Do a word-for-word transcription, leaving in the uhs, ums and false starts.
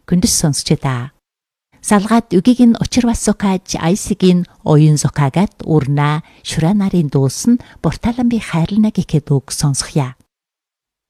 күндс сонсчдаа. Салгаад үгийг нь учир бас сукааж айсгийн оюун сукаагаад урна шуранарын дуусан Борталамби хайрлна гэхэд үг сонсхья.